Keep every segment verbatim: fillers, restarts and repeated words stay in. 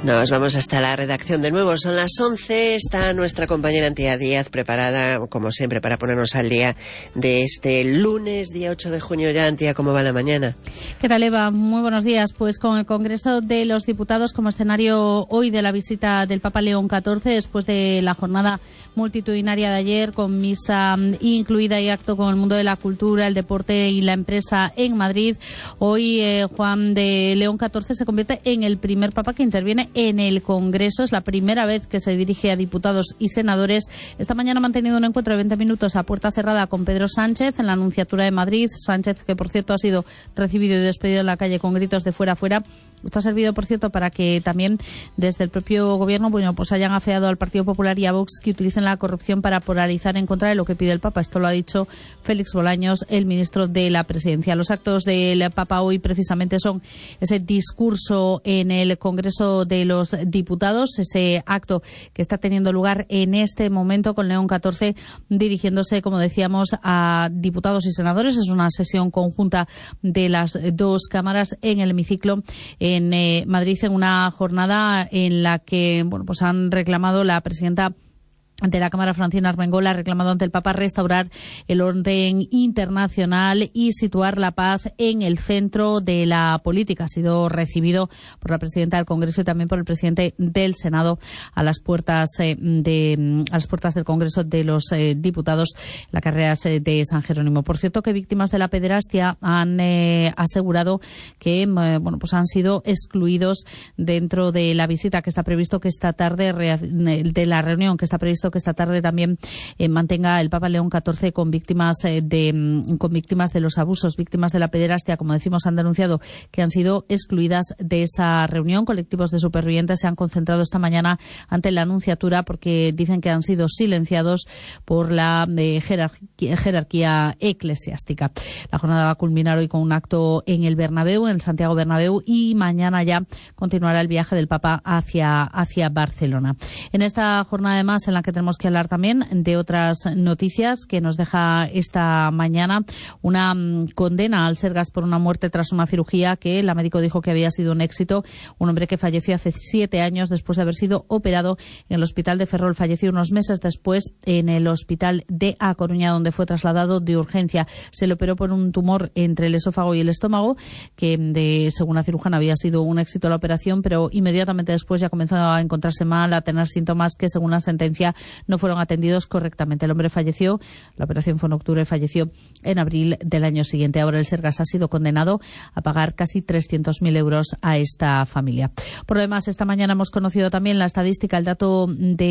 Nos vamos hasta la redacción de nuevo. Son las once. Está nuestra compañera Antía Díaz preparada, como siempre, para ponernos al día de este lunes, día ocho de junio ya. Antía, ¿cómo va la mañana? ¿Qué tal, Eva? Muy buenos días. Pues con el Congreso de los Diputados como escenario hoy de la visita del Papa León catorce, después de la jornada multitudinaria de ayer, con misa incluida y acto con el mundo de la cultura, el deporte y la empresa en Madrid. Hoy eh, Juan de León catorce se convierte en el primer Papa que interviene en el Congreso. Es la primera vez que se dirige a diputados y senadores. Esta mañana ha mantenido un encuentro de veinte minutos a puerta cerrada con Pedro Sánchez en la Nunciatura de Madrid. Sánchez, que por cierto ha sido recibido y despedido en la calle con gritos de fuera, fuera. Esto ha servido, por cierto, para que también desde el propio gobierno, bueno, pues hayan afeado al Partido Popular y a Vox que utilicen la corrupción para polarizar en contra de lo que pide el Papa. Esto lo ha dicho Félix Bolaños, el ministro de la Presidencia. Los actos del Papa hoy precisamente son ese discurso en el Congreso de los Diputados, ese acto que está teniendo lugar en este momento con León catorce dirigiéndose, como decíamos, a diputados y senadores. Es una sesión conjunta de las dos cámaras en el hemiciclo en eh, Madrid, en una jornada en la que bueno, pues han reclamado la presidenta ante la Cámara, Francina Armengol, ha reclamado ante el Papa restaurar el orden internacional y situar la paz en el centro de la política. Ha sido recibido por la presidenta del Congreso y también por el presidente del Senado a las puertas eh, de a las puertas del Congreso de los eh, Diputados, la carrera de San Jerónimo. Por cierto, que víctimas de la pederastia han eh, asegurado que eh, bueno, pues han sido excluidos dentro de la visita que está previsto que esta tarde de la reunión que está previsto que esta tarde también eh, mantenga el Papa León catorce con víctimas eh, de con víctimas de los abusos, víctimas de la pederastia. Como decimos, han denunciado que han sido excluidas de esa reunión. Colectivos de supervivientes se han concentrado esta mañana ante la Nunciatura porque dicen que han sido silenciados por la eh, jerarquía, jerarquía eclesiástica. La jornada va a culminar hoy con un acto en el Bernabéu, en el Santiago Bernabéu, y mañana ya continuará el viaje del Papa hacia, hacia Barcelona. En esta jornada, además, en la que tenemos que hablar también de otras noticias que nos deja esta mañana una um, condena al Sergas por una muerte tras una cirugía que la médico dijo que había sido un éxito. Un hombre que falleció hace siete años después de haber sido operado en el hospital de Ferrol. Falleció unos meses después en el hospital de A Coruña, donde fue trasladado de urgencia. Se le operó por un tumor entre el esófago y el estómago que, de, según la cirujana, había sido un éxito la operación, pero inmediatamente después ya comenzó a encontrarse mal, a tener síntomas que, según la sentencia, no fueron atendidos correctamente. El hombre falleció, la operación fue en octubre, falleció en abril del año siguiente. Ahora el Sergas ha sido condenado a pagar casi trescientos mil euros a esta familia. Por lo demás, esta mañana hemos conocido también la estadística, el dato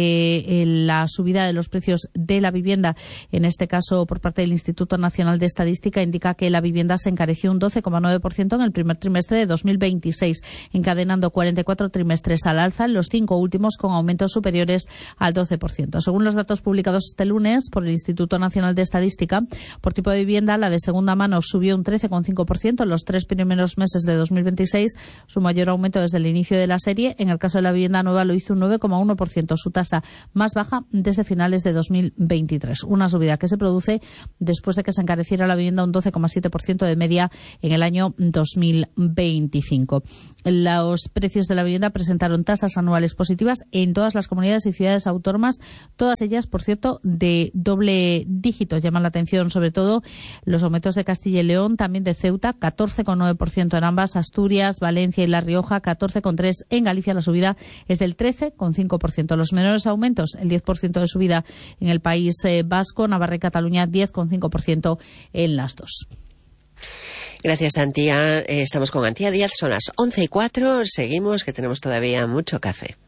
de la subida de los precios de la vivienda. En este caso, por parte del Instituto Nacional de Estadística, indica que la vivienda se encareció un doce coma nueve por ciento en el primer trimestre de dos mil veintiséis, encadenando cuarenta y cuatro trimestres al alza, los cinco últimos con aumentos superiores al doce por ciento. Según los datos publicados este lunes por el Instituto Nacional de Estadística, por tipo de vivienda, la de segunda mano subió un trece coma cinco por ciento en los tres primeros meses de dos mil veintiséis, su mayor aumento desde el inicio de la serie. En el caso de la vivienda nueva lo hizo un nueve coma uno por ciento, su tasa más baja desde finales de dos mil veintitrés. Una subida que se produce después de que se encareciera la vivienda un doce coma siete por ciento de media en el año dos mil veinticinco. Los precios de la vivienda presentaron tasas anuales positivas en todas las comunidades y ciudades autónomas, todas ellas, por cierto, de doble dígito. Llaman la atención sobre todo los aumentos de Castilla y León, también de Ceuta, catorce coma nueve por ciento en ambas, Asturias, Valencia y La Rioja, catorce coma tres por ciento. En Galicia la subida es del trece coma cinco por ciento. Los menores aumentos, el diez por ciento de subida en el País eh, Vasco, Navarra y Cataluña, diez coma cinco por ciento en las dos. Gracias, Antía. Eh, estamos con Antía Díaz, son las once y cuatro. Seguimos, que tenemos todavía mucho café.